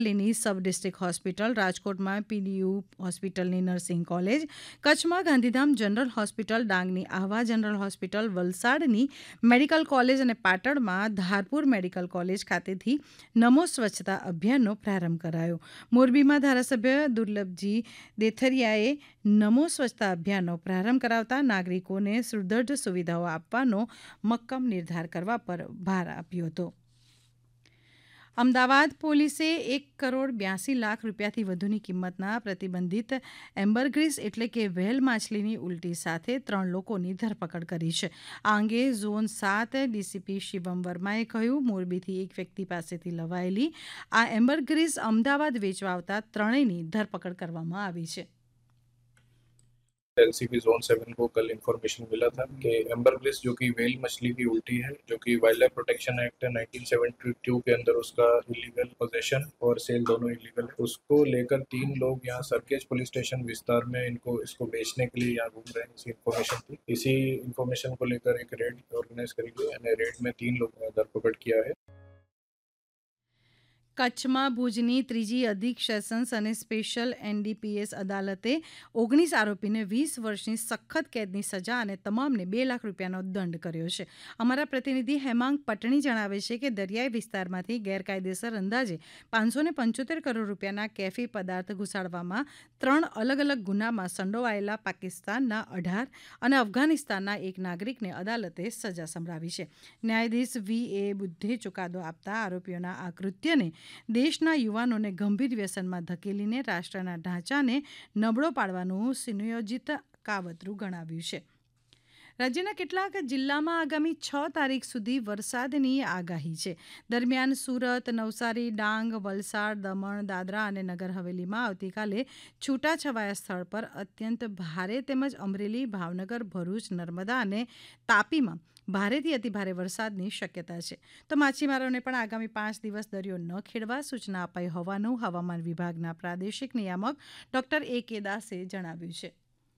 ની sub district hospital, રાજકોટમાં PDU હોસ્પિટલની નર્સિંગ કોલેજ, કચ્છમાં Gandhidham general hospital, ડાંગની Ahwa general hospital, વલસાડની medical college અને પાટણમાં ધારપુર મેડિકલ કોલેજ ખાતેથી નમો સ્વચ્છતા અભિયાનનો પ્રારંભ કરાયો. મોરબીમાં ધારાસભ્ય દુર્લભજી દેથરિયાએ નમો સ્વચ્છતા અભિયાનનો પ્રારંભ કરાવતા નાગરિકોને સુદૃઢ સુવિધાઓ આપવાનો મક્કમ નિર્ધાર કરવા પર ભાર આપ્યો હતો. અમદાવાદ પોલીસે 1,82,00,000 રૂપિયાથી વધુની કિંમતના પ્રતિબંધિત એમ્બરગ્રીસ એટલે કે વ્હેલ માછલીની ઉલટી સાથે 3 લોકોની ધરપકડ કરી છે. આ અંગે ઝોન 7 ડીસીપી શિવમ વર્માએ કહ્યું, મોરબીથી એક વ્યક્તિ પાસેથી લવાયેલી આ એમ્બરગ્રીસ અમદાવાદ વેચવા આવતા ત્રણેયની ધરપકડ કરવામાં આવી છે. एलसीबी जोन 7 को कल इन्फॉर्मेशन मिला था कि एम्बरग्लिस जो कि व्हेल मछली की उल्टी है, जो कि वाइल्ड लाइफ प्रोटेक्शन एक्ट 1972 के अंदर उसका इलीगल पोजेशन और सेल दोनों इलीगल है. उसको लेकर 3 लोग यहाँ सरखेज पुलिस स्टेशन विस्तार में इसको बेचने के लिए यहाँ घूम रहे हैं. इसी इन्फॉर्मेशन थी. इसी इन्फॉर्मेशन को लेकर एक रेड ऑर्गेनाइज करी गई और रेड में 3 लोगों ने धरपकड़ किया है. કચ્છમાં ભુજની ત્રીજી અધિક સેશન્સ અને સ્પેશિયલ એનડીપીએસ અદાલતે 19 આરોપીને 20 વર્ષની સખત કેદની સજા અને તમામને 2 લાખ રૂપિયાનો દંડ કર્યો છે. અમારા પ્રતિનિધિ હેમાંગ પટણી જણાવે છે કે દરિયાઈ વિસ્તારમાંથી ગેરકાયદેસર અંદાજે 575 કરોડ રૂપિયાના કેફી પદાર્થ ઘુસાડવામાં 3 અલગ અલગ ગુનામાં સંડોવાયેલા પાકિસ્તાનના 18 અને અફઘાનિસ્તાનના એક નાગરિકને અદાલતે સજા સંભળાવી છે. ન્યાયાધીશ વી.એ. બુદ્ધે ચુકાદો આપતા આરોપીઓના આ કૃત્યને દેશના યુવાનોને ગંભીર વ્યસનમાં ધકેલીને રાષ્ટ્રના ઢાંચાને નબળો પાડવાનું સુનિયોજિત કાવતરું ગણાવ્યું છે. રાજ્યના કેટલાક જિલ્લામાં આગામી 6 તારીખ સુધી વરસાદની આગાહી છે. દરમિયાન સુરત, નવસારી, ડાંગ, વલસાડ, દમણ, દાદરા અને નગર હવેલીમાં આવતીકાલે છૂટાછવાયા સ્થળ પર અત્યંત ભારે તેમજ અમરેલી, ભાવનગર, ભરૂચ, નર્મદા અને તાપીમાં ભારેથી અતિભારે વરસાદની શક્યતા છે. તો માછીમારોને પણ આગામી 5 દિવસ દરિયો ન ખેડવા સૂચના અપાઈ હોવાનું હવામાન વિભાગના પ્રાદેશિક નિયામક ડોક્ટર A.K. દાસે જણાવ્યું છે.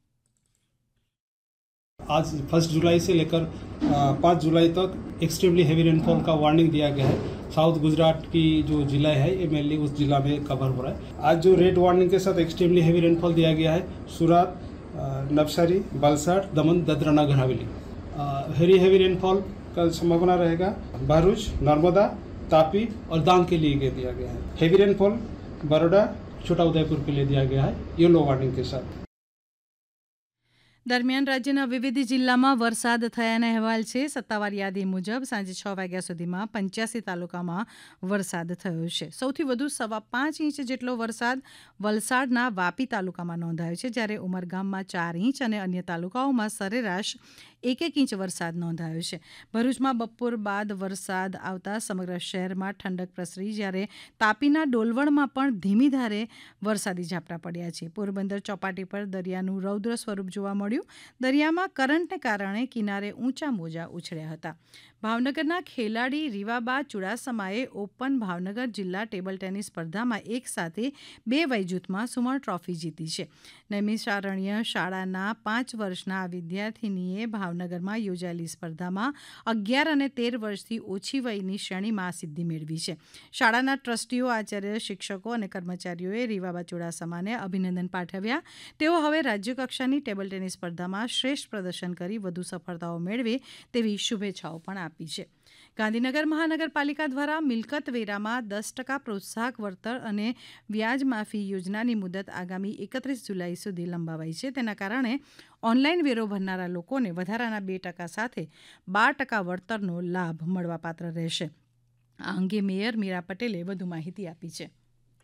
आज 1 जुलाई से लेकर 5 जुलाई तक एक्सट्रीमली हेवी रेनफॉल का वार्निंग दिया गया है. साउथ गुजरात की जो जिला है ये मेनली उस जिला में कवर हो रहा है. आज जो रेड वार्निंग के साथ एक्सट्रीमली हेवी रेनफॉल दिया गया है सूरत, नवसारी, वलसाड, दमन, दादरा नगर हवेली. हेवी रेनफॉल का संभावना रहेगा भरूच, नर्मदा, तापी और डांग के लिए दिया गया है. हेवी रेनफॉल बड़ौदा, छोटा उदयपुर के लिए दिया गया है येलो वार्निंग के साथ. દરમિયાન રાજ્યના વિવિધ જિલ્લામાં વરસાદ થયાના અહેવાલ છે. સત્તાવાર યાદી મુજબ સાંજે 6 વાગ્યા સુધીમાં 85 તાલુકામાં વરસાદ થયો છે. સૌથી વધુ 5.25 ઇંચ જેટલો વરસાદ વલસાડના વાપી તાલુકામાં નોંધાયો છે, જ્યારે ઉમરગામમાં 4 ઇંચ અને અન્ય તાલુકાઓમાં સરેરાશ 1 ઇંચ વરસાદ નોંધાયો છે. ભરૂચમાં બપોર બાદ વરસાદ આવતા સમગ્ર શહેરમાં ઠંડક પ્રસરી, જ્યારે તાપીના ડોલવણમાં પણ ધીમી ધારે વરસાદી ઝાપટા પડ્યા છે. પોરબંદર ચોપાટી પર દરિયાનું રૌદ્ર સ્વરૂપ જોવા મળ્યું. દરિયામાં કરંટને કારણે કિનારે ઊંચા મોજા ઉછળ્યા હતા. ભાવનગરના ખેલાડી રીવાબા ચુડાસમાએ ઓપન ભાવનગર જિલ્લા ટેબલ ટેનિસ સ્પર્ધામાં એક સાથે 2 વયજૂથમાં સુવર્ણ ટ્રોફી જીતી છે. નૈમિષારણ્ય શાળાના 5 વર્ષના આ વિદ્યાર્થિનીએ ભાવનગરમાં યોજાયેલી સ્પર્ધામાં 11 અને 13 વર્ષથી ઓછી વયની શ્રેણીમાં આ સિદ્ધિ મેળવી છે. શાળાના ટ્રસ્ટીઓ, આચાર્ય, શિક્ષકો અને કર્મચારીઓએ રીવાબા ચુડાસમાને અભિનંદન પાઠવ્યા. તેઓ હવે રાજ્યકક્ષાની ટેબલ ટેનિસ સ્પર્ધામાં શ્રેષ્ઠ પ્રદર્શન કરી વધુ સફળતાઓ મેળવે તેવી શુભેચ્છાઓ પણ આપી છે. ગાંધીનગર મહાનગરપાલિકા દ્વારા મિલકત વેરામાં 10% પ્રોત્સાહક વળતર અને વ્યાજ માફી યોજનાની મુદત આગામી 31 જુલાઈ સુધી લંબાવાઈ છે. તેના કારણે ઓનલાઈન વેરો ભરનારા લોકોને વધારાના 2% સાથે 12% વળતરનો લાભ મળવાપાત્ર રહેશે. આ અંગે મેયર મીરા પટેલે વધુ માહિતી આપી છે.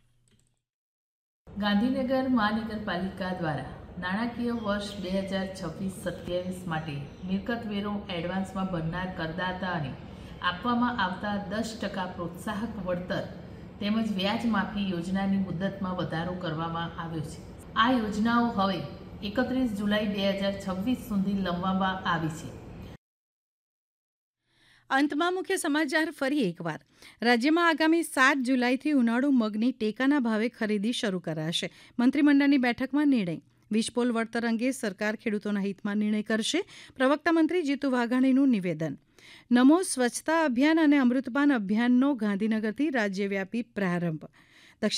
ગાંધીનગર મહાનગરપાલિકા દ્વારા નાણાકીય વર્ષ 2026-27 માટે મિલકત વેરો એડવાન્સમાં ભરનાર કરદાતા અને આપવામાં આવતા 10% પ્રોત્સાહક વળતર તેમજ વ્યાજ માફી યોજનાની મુદતમાં વધારો કરવામાં આવ્યો છે. આ યોજનાઓ હવે 31 જુલાઈ 2026 સુધી લંબાવવામાં આવી છે. અંતમાં મુખ્ય સમાચાર ફરી એકવાર. રાજ્યમાં આગામી 7 જુલાઈથી ઉનાળુ મગની ટેકાના ભાવે ખરીદી શરૂ કરાશે. મંત્રીમંડળની બેઠકમાં નિર્ણય. વીજપોલ વળતર અંગે સરકાર ખેડૂતોના હિતમાં નિર્ણય કરશે. પ્રવક્તા મંત્રી જીતુ વાઘાણીનું નિવેદન. નમો સ્વચ્છતા અભિયાન અને અમૃતપાન અભિયાનનો ગાંધીનગરથી રાજ્યવ્યાપી પ્રારંભ.